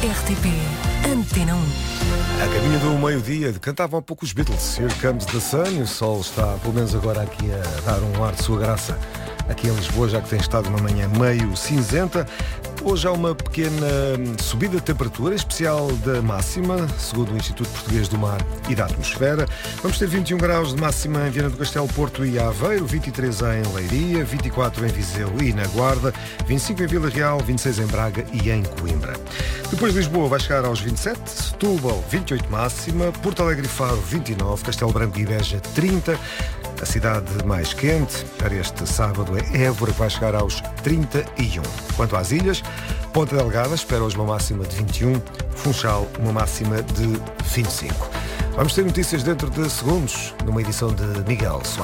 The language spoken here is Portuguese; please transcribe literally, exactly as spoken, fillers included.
R T P Antena um. A caminho do meio-dia, cantavam há pouco os Beatles, Here Comes the Sun, e o sol está, pelo menos agora, aqui a dar um ar de sua graça aqui em Lisboa, já que tem estado uma manhã meio cinzenta. Hoje há uma pequena subida de temperatura, em especial da máxima, segundo o Instituto Português do Mar e da Atmosfera. Vamos ter vinte e um graus de máxima em Viana do Castelo, Porto e Aveiro, vinte e três em Leiria, vinte e quatro em Viseu e na Guarda, vinte e cinco em Vila Real, vinte e seis em Braga e em Coimbra. Depois de Lisboa vai chegar aos vinte e sete, Setúbal vinte e oito máxima, Porto Alegre e Faro vinte e nove, Castelo Branco e Beja trinta. A cidade mais quente para este sábado é Évora, que vai chegar aos trinta e um. Quanto às ilhas, Ponta Delgada espera hoje uma máxima de vinte e um, Funchal uma máxima de vinte e cinco. Vamos ter notícias dentro de segundos, numa edição de Miguel Soares.